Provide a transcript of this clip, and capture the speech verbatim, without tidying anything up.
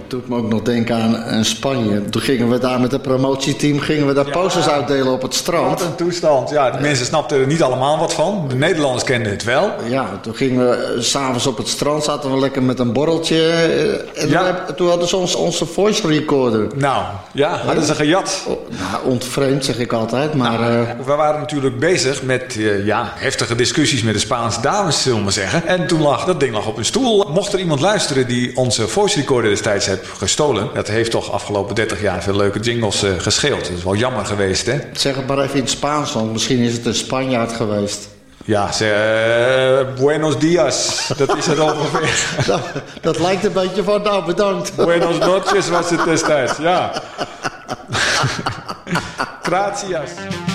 Dat doet me ook nog denken aan, aan Spanje. Toen gingen we daar met het promotieteam gingen we daar ja, posters uitdelen op het strand. Wat een toestand. Ja, de ja. mensen snapten er niet allemaal wat van. De Nederlanders kenden het wel. Ja, toen gingen we s'avonds op het strand, zaten we lekker met een borreltje. En ja. toen, toen hadden ze ons, onze voice recorder. Nou, ja, hadden ze gejat. Oh, nou, ontvreemd zeg ik altijd, maar... Nou, uh... we waren natuurlijk bezig met uh, ja, heftige discussies met de Spaanse dames, zullen we maar zeggen. En toen lag dat ding lag op een stoel. Mocht er iemand luisteren die onze voice recorder destijds heeft gestolen, dat heeft toch afgelopen dertig jaar veel leuke jingles uh, gescheeld. Dat is wel jammer geweest, hè? Zeg het maar even in het Spaans, want misschien is het een Spanjaard geweest. Ja, ze, uh, buenos dias. Dat is het ongeveer. dat, dat lijkt een beetje van, nou bedankt. Buenos noches was het destijds, ja. Gracias.